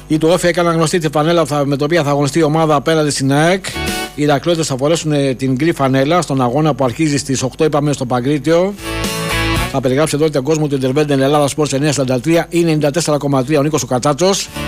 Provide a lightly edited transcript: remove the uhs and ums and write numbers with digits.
Η του Όφη έκαναν γνωστή τη φανέλα με την οποία θα αγωνιστεί η ομάδα απέναντι στην ΑΕΚ. Οι Ηρακλώδες θα φορέσουν την γκρι φανέλα στον αγώνα που αρχίζει στις 8, είπαμε, στο Παγκρίτιο. Θα περιγράψει εδώ τον κόσμο του Interventen Ελλάδα Sports 943 ή 94,3 ο Νίκος ο Κατσάτσος.